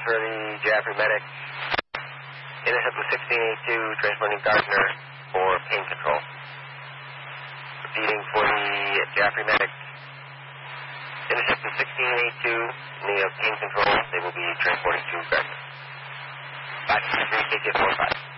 for the Jaffrey medic. Intercept was 1682, transporting Gardner for pain control. Repeating for the Jaffrey medic. Intercept was 1682, in the pain control. They will be transporting to Gardner. 523, KK 45.